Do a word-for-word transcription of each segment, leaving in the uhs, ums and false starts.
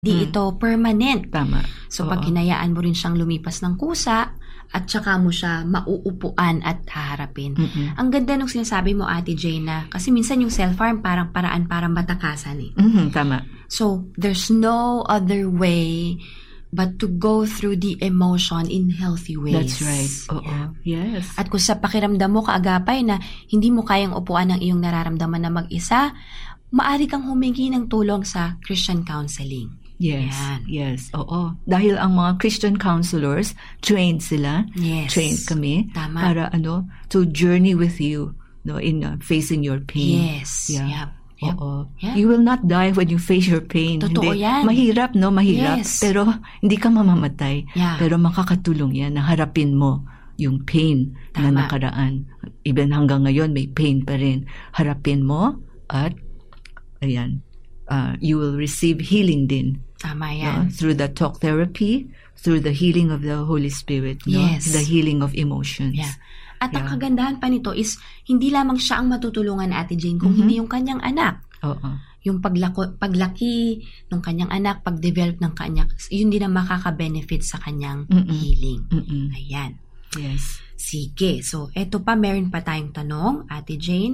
Di Hmm. ito permanent. Tama. So, Oo. pag hinayaan mo rin siyang lumipas ng kusa, at saka mo siya mauupuan at haharapin. Mm-mm. Ang ganda nung sinasabi mo, Ate Jane, na kasi minsan yung self-harm parang paraan para matakasan eh. Mhm, tama. So, there's no other way but to go through the emotion in healthy ways. That's right. Oo. Yes. At kung sa pakiramdam mo, kaagapay, na hindi mo kayang upuan ng iyong nararamdaman na mag-isa, maaari kang humingi ng tulong sa Christian counseling. Yes. Yan. Yes. Oo. Dahil ang mga Christian counselors, trained sila. Yes. Trained kami. Tama. Para ano, to journey with you, no, in uh, facing your pain. Yes. Yeah. Yep. Yep. Oo. Yep. You will not die when you face your pain. Totoo Hindi. yan. Mahirap, no? Mahirap. Yes. Pero hindi ka mamamatay. Yeah. Pero makakatulong yan na harapin mo yung pain Tama. na nakaraan. Even hanggang ngayon, may pain pa rin. Harapin mo at, ayan, uh, you will receive healing din. Tama No? yan. Through the talk therapy, through the healing of the Holy Spirit. No? Yes. The healing of emotions. Yeah. At ang Yeah. kagandahan pa nito is, hindi lamang siya ang matutulungan, Ate Jane, kung Mhm. hindi yung kanyang anak. Oo. Yung paglako, paglaki ng kanyang anak, pag-develop ng kanyang, yun din ang makaka-benefit sa kanyang Mm-mm. healing. Mm-mm. Ayan. Yes. Sige. So, eto pa, meron pa tayong tanong, Ate Jane.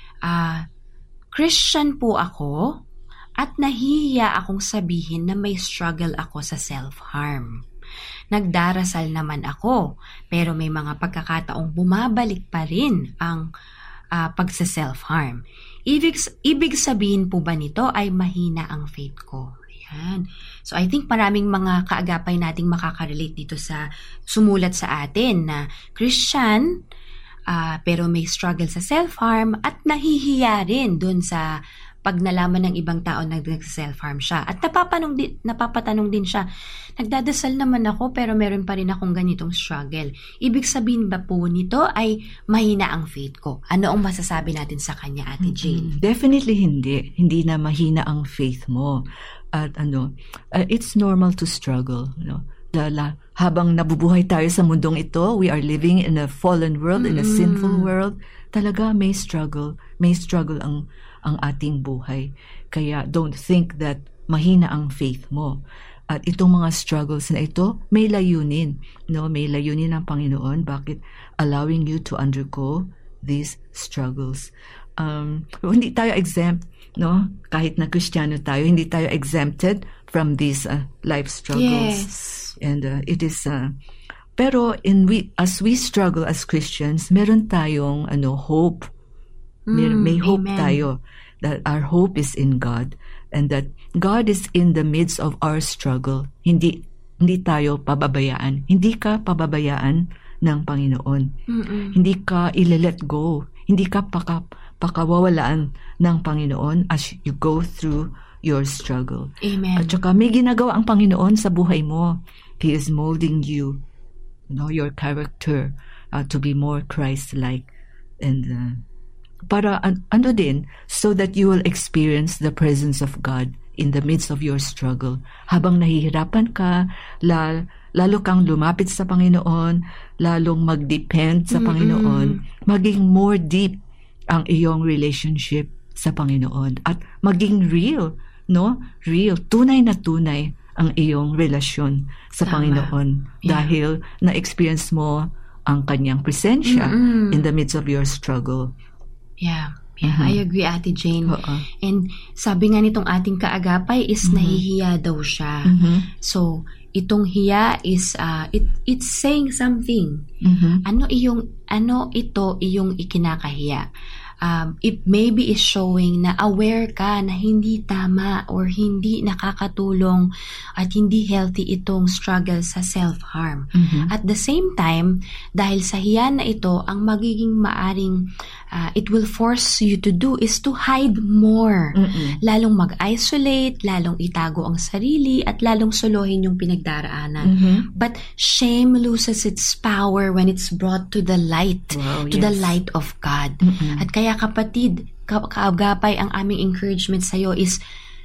Ah, Christian po ako at nahihiya akong sabihin na may struggle ako sa self-harm. Nagdarasal naman ako, pero may mga pagkakataong bumabalik pa rin ang ah, pagsa-self-harm. Ibig, ibig sabihin po ba nito ay mahina ang faith ko? Ayan. So, I think maraming mga kaagapay nating makakarelate dito sa sumulat sa atin na Christian, ah, pero may struggle sa self-harm at nahihiya rin dun sa pag nalaman ng ibang tao na nag-self-harm siya. At napapanong din, napapatanong din siya, nagdadasal naman ako pero meron pa rin akong ganitong struggle. Ibig sabihin ba po nito ay mahina ang faith ko? Ano ang masasabi natin sa kanya, Ate Jane? Mm, Definitely hindi. Hindi na mahina ang faith mo. At ano, uh, it's normal to struggle. You know? Lala, habang nabubuhay tayo sa mundong ito, we are living in a fallen world, in a Mm. sinful world. Talaga may struggle. May struggle ang ang ating buhay. Kaya don't think that mahina ang faith mo. At itong mga struggles na ito, may layunin. No? May layunin ng Panginoon. Bakit? Allowing you to undergo these struggles. Um, hindi tayo exempt, no? Kahit na Kristiyano tayo, hindi tayo exempted from these uh, life struggles. Yes. And uh, it is... Uh, pero in we as we struggle as Christians, meron tayong ano hope. May, Mm, may hope amen. tayo that our hope is in God and that God is in the midst of our struggle. Hindi hindi tayo pababayaan. Hindi ka pababayaan ng Panginoon. Mm-mm. Hindi ka ile-let go. Hindi ka paka, pakawawalaan ng Panginoon as you go through your struggle. Amen. At saka may ginagawa ang Panginoon sa buhay mo. He is molding you, you know, your character uh, to be more Christ-like. And uh, para an- ano din, so that you will experience the presence of God in the midst of your struggle. Habang nahihirapan ka, lal, lalo kang lumapit sa Panginoon, lalong mag-depend sa Mm-mm. Panginoon, maging more deep ang iyong relationship sa Panginoon at maging real, no? Real, tunay na tunay ang iyong relasyon sa Tama. Panginoon Yeah. dahil na-experience mo ang kanyang presensya Mm-mm. in the midst of your struggle. Yeah. Yeah, Mhm. I agree, Ate Jane. Oo. And sabi nga nitong ating kaagapay is Mhm. nahihiya daw siya. Mhm. So, itong hiya is uh, it it's saying something. Mhm. Ano iyong ano ito iyong ikinakahiya? Um, it maybe is showing na aware ka na hindi tama or hindi nakakatulong at hindi healthy itong struggle sa self-harm. Mhm. At the same time, dahil sa hiya na ito, ang magiging maaring uh, it will force you to do is to hide more. Mm-mm. Lalong mag-isolate, lalong itago ang sarili, at lalong suluhin yung pinagdaraanan. Mhm. But shame loses its power when it's brought to the light, Wow, to the yes. light of God. Mm-mm. At kaya kapatid, ka- kaagapay, ang aming encouragement sa'yo is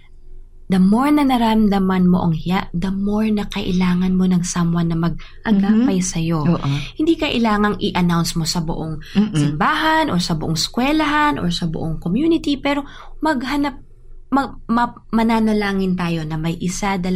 the more na naramdaman mo ang hiya, the more na kailangan mo ng someone na mag-agapay sa'yo. Oo. Hindi kailangang i-announce mo sa buong Mm-mm. simbahan or sa buong eskwelahan or sa buong community, pero maghanap, mag, ma- mananalangin tayo na may isa,